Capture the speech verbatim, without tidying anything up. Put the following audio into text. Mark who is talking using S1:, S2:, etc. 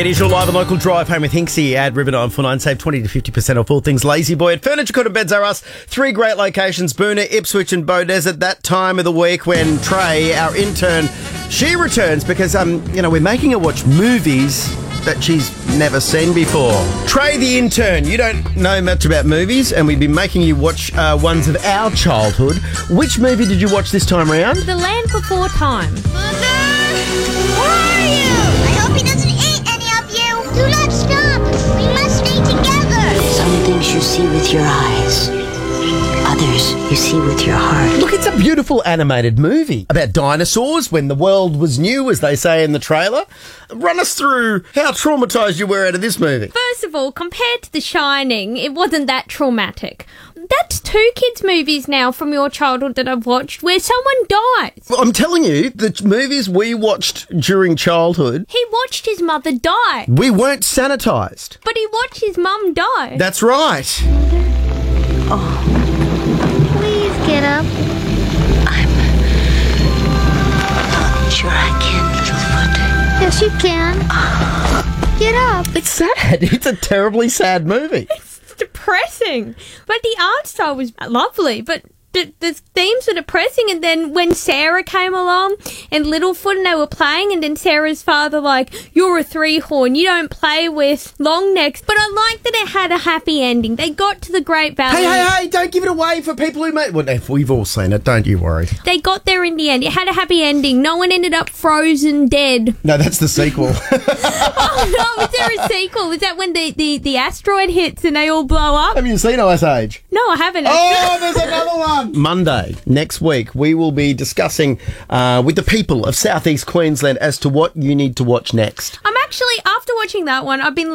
S1: It is your live and local drive home with Hinksy at River nine four nine. Save twenty to fifty percent off all things Lazy Boy at Furniture Court and Beds R Us. Three great locations, Boona, Ipswich and Beaudesert. That time of the week when Trey, our intern, she returns because, um, you know, we're making her watch movies that she's never seen before. Trey, the intern, you don't know much about movies and we've been making you watch uh, ones of our childhood. Which movie did you watch this time around?
S2: The Land Before Time.
S3: Mother! Where are you? I hope he doesn't eat any of you. Do not stop. We must stay together.
S4: Some things you see with your eyes. Others you see with your heart.
S1: Look, it's a beautiful animated movie about dinosaurs when the world was new, as they say in the trailer. Run us through how traumatised you were out of this movie.
S2: First of all, compared to The Shining, it wasn't that traumatic. That's two kids' movies now from your childhood that I've watched where someone dies.
S1: Well, I'm telling you, the movies we watched during childhood,
S2: He watched his mother die,
S1: we weren't sanitised.
S2: but he watched his mum die.
S1: That's right.
S3: Please get up.
S4: I'm not sure I can, Littlefoot.
S3: Yes, you can. Get up.
S1: It's sad. It's a terribly sad movie.
S2: It's depressing. But the art style was lovely, but the, the themes were depressing. And then when Sarah came along and Littlefoot and they were playing, and then Sarah's father like, you're a three-horn, you don't play with long necks. But I like that it had a happy ending. They got to the Great Valley.
S1: Hey, hey, hey, don't give it away for people who made... Well, we've all seen it, don't you worry.
S2: They got there in the end. It had a happy ending. No one ended up frozen dead.
S1: No, that's the sequel.
S2: Oh, no, is there a sequel? Is that when the, the, the asteroid hits and they all blow up?
S1: Have you seen Ice Age?
S2: No, I haven't.
S1: Oh, there's another one. Monday, next week, we will be discussing uh, with the people of Southeast Queensland as to what you need to watch next.
S2: I'm actually, after watching that one, I've been